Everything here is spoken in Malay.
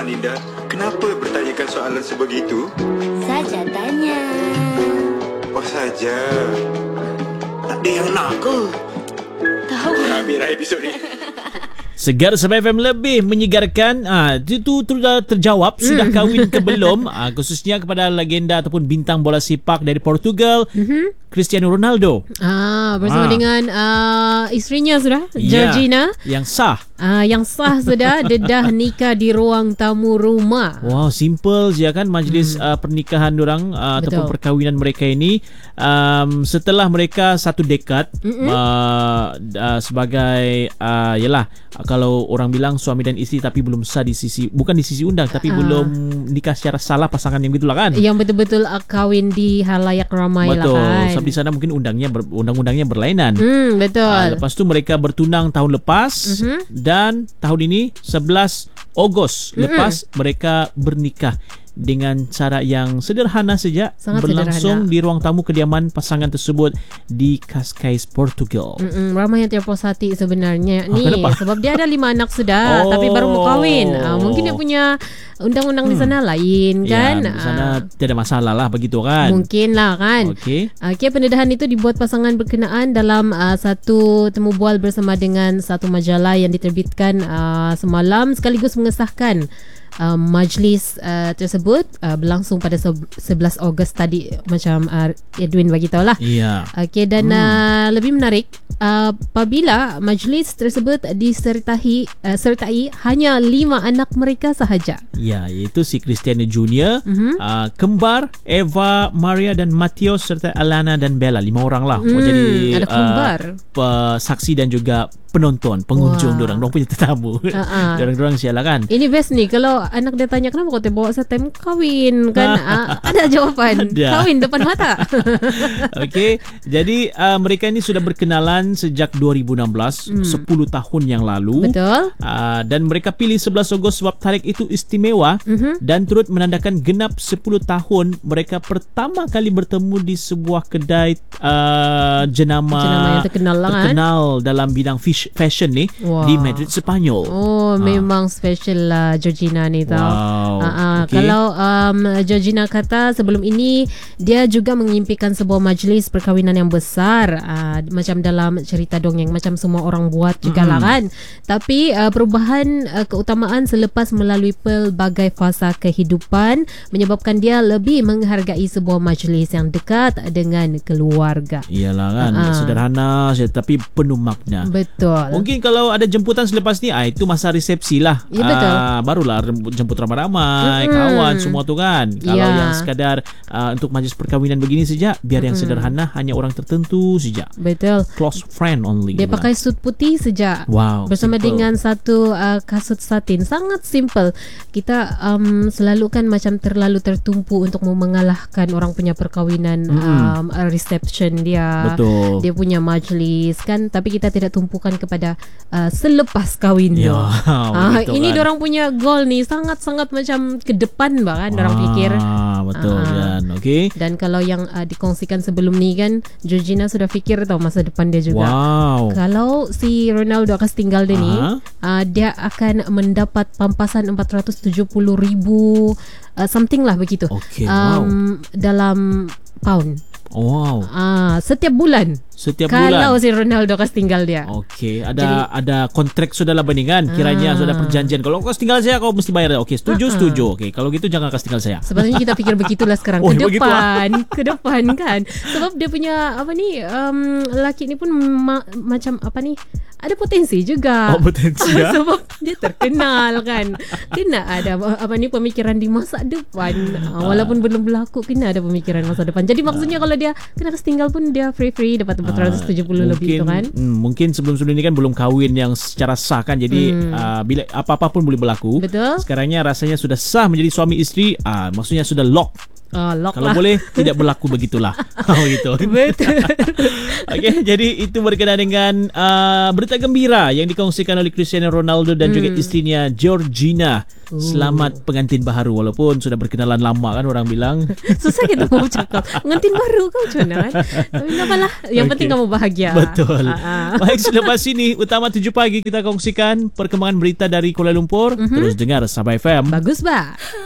Linda, kenapa bertanyakan soalan sebegitu? Saja tanya. Oh saja. Tak ada yang nak ke? Tahu. Habislah episod ni. Segar Sampai FM lebih menyegarkan. Itu sudah terjawab. Sudah kahwin ke belum? Khususnya kepada legenda ataupun bintang bola sepak dari Portugal, Cristiano Ronaldo. Bersama dengan isterinya sudah, Georgina. Yang sah. Yang sah sudah. Dedah nikah di ruang tamu rumah. Wow, simple je kan majlis pernikahan diorang ataupun perkahwinan mereka ini. Setelah mereka satu dekad sebagai yalah, kalau orang bilang suami dan isteri tapi belum sah di sisi, bukan di sisi undang tapi belum nikah secara salah pasangan yang begitulah kan. Yang betul-betul kahwin di halayak ramai betul. Lah kan. Sebab di sana mungkin undang-undangnya berlainan. Betul. Lepas tu mereka bertunang tahun lepas dan tahun ini 11 Ogos lepas mereka bernikah dengan cara yang sederhana saja. Sangat berlangsung sederhana di ruang tamu kediaman pasangan tersebut di Cascais, Portugal. Ramai yang terpuas hati sebenarnya ni. Kenapa? Sebab dia ada 5 anak sudah tapi baru mau kahwin. Mungkin dia punya undang-undang di sana lain kan. Di sana tidak ada masalah lah begitu kan. Mungkin lah kan. Okey. Pendedahan itu dibuat pasangan berkenaan dalam satu temu bual bersama dengan satu majalah yang diterbitkan semalam, sekaligus mengesahkan majlis tersebut berlangsung pada 11 Ogos tadi, macam Edwin bagi tahu lah. Ya. Okey, dan lebih menarik apabila majlis tersebut sertai hanya 5 anak mereka sahaja. Ya, iaitu si Cristiano Junior, kembar Eva, Maria dan Matheus serta Alana dan Bella. 5 orang lah. Jadi ada kembar. Saksi dan juga pengunjung diorang punya tetamu. Diorang sialah kan. Ini best ni, kalau anak dia tanya kenapa kau bawa saya time kahwin kan, ada jawaban. Kahwin depan mata. Okey, jadi mereka ini sudah berkenalan sejak 2016, 10 tahun yang lalu. Betul. Dan mereka pilih 11 Ogos sebab tarikh itu istimewa dan turut menandakan genap 10 tahun mereka pertama kali bertemu di sebuah kedai jenama yang terkenal dalam bidang fashion ni di Madrid, Sepanyol. Memang special lah Georgina ni tau. Okay. Kalau Georgina kata sebelum ini dia juga mengimpikan sebuah majlis perkahwinan yang besar, macam dalam cerita dongeng, macam semua orang buat jugalah kan. Tapi perubahan keutamaan selepas melalui pelbagai fasa kehidupan menyebabkan dia lebih menghargai sebuah majlis yang dekat dengan keluarga. Iyalah kan, sederhana tapi penuh makna. Betul. Mungkin kalau ada jemputan selepas ni, itu masa resepsi lah. Ya, betul. Barulah jemput ramai-ramai, kawan semua tu kan. Kalau yang sekadar untuk majlis perkahwinan begini saja, biar yang sederhana, hanya orang tertentu saja. Betul. Close friend only. Dia pakai suit putih saja. Wow. Bersama simple. dengan satu kasut satin. Sangat simple. Kita selalu kan macam terlalu tertumpu untuk mengalahkan orang punya perkahwinan, reception dia. Betul. Dia punya majlis kan, tapi kita tidak tumpukan kepada selepas kahwin tu. Ini kan diorang punya goal ni sangat-sangat macam ke depan kan diorang fikir. Betul kan. Okey. Dan kalau yang dikongsikan sebelum ni kan, Georgina sudah fikir tau masa depan dia juga. Wow. Kalau si Ronaldo akan tinggal dia ni, dia akan mendapat pampasan 470,000 something lah begitu. Okay, dalam pound. Wow. Setiap bulan. Kalau si Ronaldo kas tinggal dia. Okey, ada kontrak sudah lah kan. Kiranya sudah perjanjian. Kalau kau tinggal saya, kau mesti bayar. Okey, setuju. Okey, kalau gitu jangan kas tinggal saya. Sebenarnya kita pikir begitulah sekarang. Ke depan kan. Sebab dia punya lelaki ni pun macam ada potensi juga. Potensi ya. Sebab dia terkenal kan. Kena ada pemikiran di masa depan. Walaupun belum berlaku, kena ada pemikiran masa depan. Jadi maksudnya kalau dia kena kas tinggal pun dia free dapat 470 lebih tu kan. Mungkin sebelum-sebelum ini kan belum kahwin yang secara sah kan. Jadi bila apa-apa pun boleh berlaku. Betul. Sekarangnya rasanya sudah sah menjadi suami isteri. Maksudnya sudah lock Lock Kalau lah. boleh tidak berlaku begitulah. Begitu. Betul. Okey, jadi itu berkenaan dengan berita gembira yang dikongsikan oleh Cristiano Ronaldo dan juga isterinya Georgina. Selamat pengantin baru, walaupun sudah berkenalan lama kan orang bilang. Susah kita mau cakap pengantin baru kau macam mana kan. Tapi tak apalah. Yang penting kamu bahagia. Betul. Baik, selepas ini Utama 7 Pagi kita kongsikan perkembangan berita dari Kuala Lumpur. Terus dengar Sabah FM. Bagus bah.